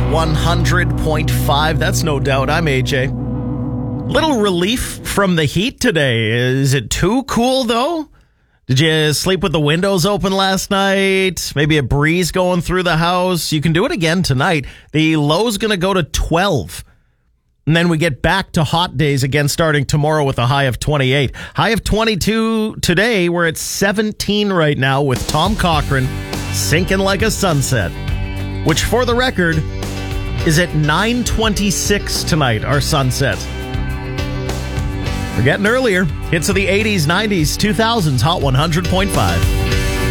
100.5. That's no doubt. I'm AJ. Little relief from the heat today. Is it too cool, though? Did you sleep with the windows open last night? Maybe a breeze going through the house? You can do it again tonight. The low's going to go to 12. And then we get back to hot days again starting tomorrow with a high of 28. High of 22 today. We're at 17 right now with Tom Cochrane, Sinking Like a Sunset, which for the record is at 9:26 tonight, our sunset. We're getting earlier. Hits of the 80s, 90s, 2000s, Hot 100.5.